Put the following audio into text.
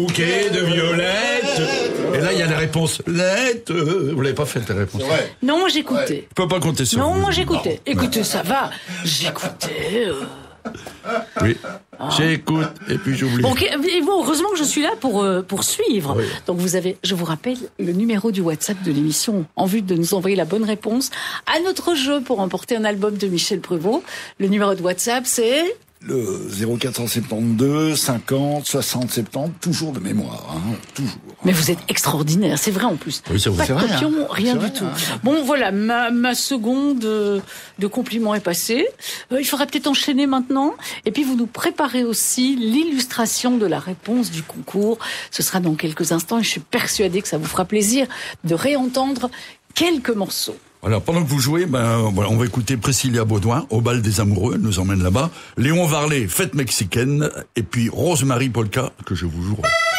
bouquet de violettes. Et là, il y a les réponses. Lettres. Vous l'avez pas fait, les réponses. Non, moi j'écoutais. Je peux pas compter sur vous. Non, moi j'écoutais. Écoutez, ça va. J'écoutais. Oui. J'écoute et puis j'oublie. Bon, et bon, heureusement que je suis là pour suivre. Oui. Donc vous avez, je vous rappelle, le numéro du WhatsApp de l'émission en vue de nous envoyer la bonne réponse à notre jeu pour emporter un album de Michel Prévost. Le numéro de WhatsApp, c'est... Le 0472 50 60 70, toujours de mémoire, hein, toujours. Mais vous êtes extraordinaire, c'est vrai en plus. Oui, c'est vrai. Pas de C'est vrai, copion, rien C'est du vrai, tout. hein. Bon, voilà, ma seconde de compliment est passée. Il faudra peut-être enchaîner maintenant. Et puis vous nous préparez aussi l'illustration de la réponse du concours. Ce sera dans quelques instants et je suis persuadée que ça vous fera plaisir de réentendre quelques morceaux. Alors, pendant que vous jouez, voilà, on va écouter Priscilla Baudouin, Au bal des amoureux, elle nous emmène là-bas. Léon Varlet, Fête mexicaine. Et puis Rosemary Polka, que je vous jouerai.